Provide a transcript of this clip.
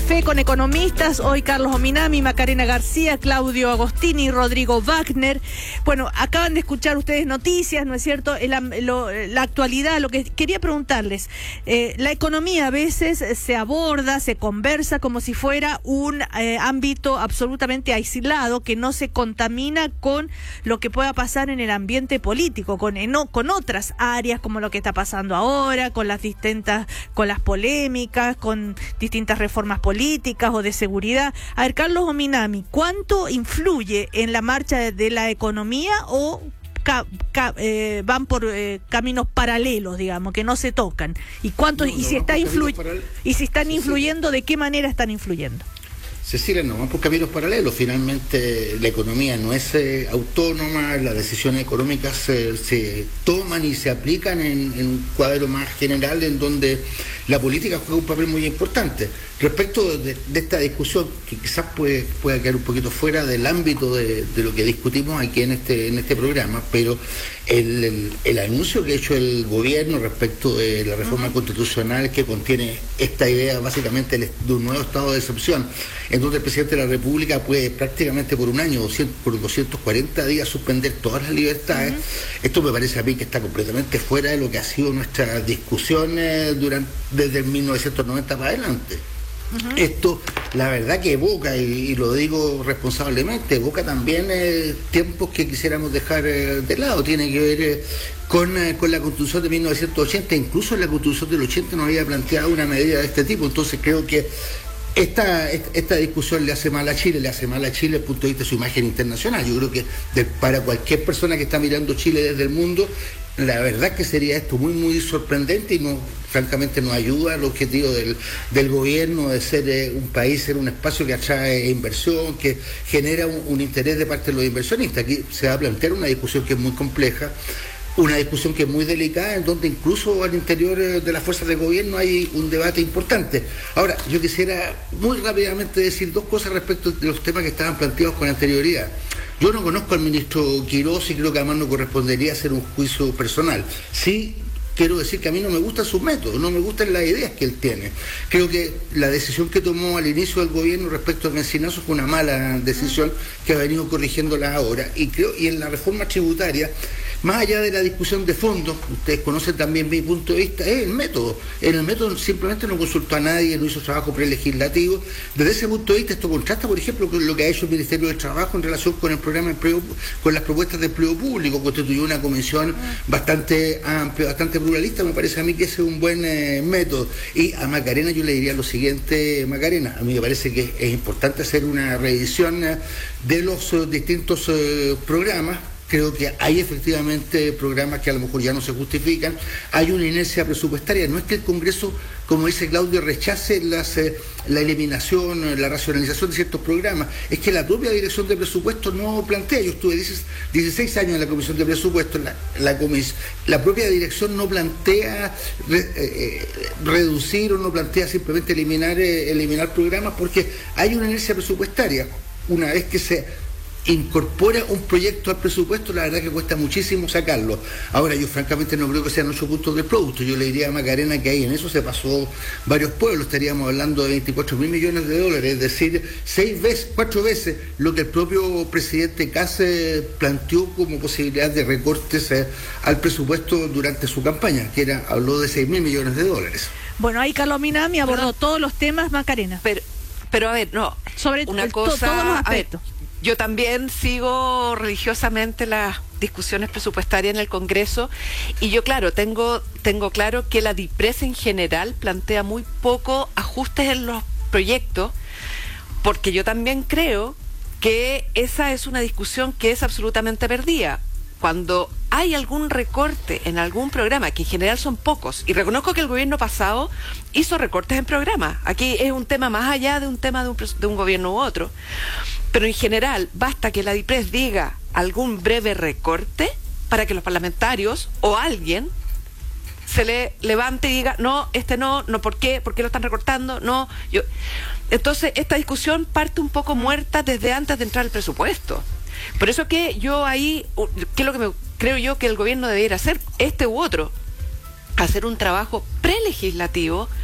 Café con economistas, hoy Carlos Ominami, Macarena García, Claudio Agostini, Rodrigo Wagner. Bueno, acaban de escuchar ustedes noticias, ¿no es cierto? La actualidad, lo que quería preguntarles, la economía a veces se aborda, se conversa como si fuera un ámbito absolutamente aislado, que no se contamina con lo que pueda pasar en el ambiente político, con otras áreas como lo que está pasando ahora, con las polémicas, con distintas reformas políticas o de seguridad. A ver, Carlos Ominami, ¿cuánto influye en la marcha de la economía o van por caminos paralelos, digamos, que no se tocan? ¿Y cuánto si están influyendo, de qué manera están influyendo? Cecilia, no van por caminos paralelos. Finalmente la economía no es autónoma, las decisiones económicas se toman y se aplican en un cuadro más general en donde la política juega un papel muy importante. Respecto de esta discusión, que quizás pueda quedar un poquito fuera del ámbito de lo que discutimos aquí en este programa, pero el anuncio que ha hecho el gobierno respecto de la reforma constitucional, que contiene esta idea básicamente de un nuevo estado de excepción, en donde el presidente de la República puede prácticamente por un año, por 240 días, suspender todas las libertades. Esto me parece a mí que está completamente fuera de lo que ha sido nuestra discusión desde el 1990 para adelante. Esto, la verdad que evoca, y lo digo responsablemente, evoca también tiempos que quisiéramos dejar de lado. Tiene que ver con la Constitución de 1980, incluso en la Constitución del 80 no había planteado una medida de este tipo. Entonces creo que esta discusión le hace mal a Chile desde el punto de vista de su imagen internacional. Yo creo que para cualquier persona que está mirando Chile desde el mundo, la verdad que sería esto muy, muy sorprendente y francamente no ayuda al objetivo del gobierno de ser un país, ser un espacio que atrae inversión, que genera un interés de parte de los inversionistas. Aquí se va a plantear una discusión que es muy compleja, una discusión que es muy delicada, en donde incluso al interior de las fuerzas de gobierno hay un debate importante. Ahora, yo quisiera muy rápidamente decir dos cosas respecto de los temas que estaban planteados con anterioridad. Yo no conozco al ministro Quirós y creo que además no correspondería hacer un juicio personal. Sí, quiero decir que a mí no me gustan sus métodos, no me gustan las ideas que él tiene. Creo que la decisión que tomó al inicio del gobierno respecto al Encinazo fue una mala decisión que ha venido corrigiéndola ahora. Y en la reforma tributaria, más allá de la discusión de fondo, ustedes conocen también mi punto de vista, es el método. En el método simplemente no consultó a nadie, no hizo trabajo prelegislativo. Desde ese punto de vista, esto contrasta, por ejemplo, con lo que ha hecho el Ministerio del Trabajo en relación con el programa de empleo, con las propuestas de empleo público. Constituyó una comisión bastante amplia, bastante pluralista. Me parece a mí que ese es un buen método. Y a Macarena yo le diría lo siguiente, Macarena, a mí me parece que es importante hacer una revisión de los distintos programas. Creo que hay efectivamente programas que a lo mejor ya no se justifican. Hay una inercia presupuestaria. No es que el Congreso, como dice Claudio, rechace la eliminación, la racionalización de ciertos programas. Es que la propia Dirección de Presupuestos no plantea. Yo estuve 16 años en la Comisión de Presupuestos. La propia dirección no plantea reducir o no plantea simplemente eliminar programas, porque hay una inercia presupuestaria. Una vez que se incorpora un proyecto al presupuesto, la verdad que cuesta muchísimo sacarlo. Ahora, yo francamente no creo que sean 8 puntos del producto. Yo le diría a Macarena que ahí en eso se pasó varios pueblos. Estaríamos hablando de 24.000 millones de dólares, es decir, 4 veces lo que el propio presidente Kase planteó como posibilidad de recortes al presupuesto durante su campaña, que habló de 6.000 millones de dólares. Bueno, ahí Carlos Ominami abordó todos los temas, Macarena. Pero a ver, no, sobre una cosa, todos los aspectos. Yo también sigo religiosamente las discusiones presupuestarias en el Congreso y yo, claro, tengo claro que la DIPRES en general plantea muy poco ajustes en los proyectos, porque yo también creo que esa es una discusión que es absolutamente perdida. Cuando hay algún recorte en algún programa, que en general son pocos, y reconozco que el gobierno pasado hizo recortes en programas, aquí es un tema más allá de un tema de un gobierno u otro, pero en general basta que la DIPRES diga algún breve recorte para que los parlamentarios o alguien se le levante y diga, no, ¿por qué? ¿Por qué lo están recortando? Entonces esta discusión parte un poco muerta desde antes de entrar al presupuesto. Por eso que yo ahí, ¿qué es lo que creo yo que el gobierno debiera hacer? Este u otro, hacer un trabajo prelegislativo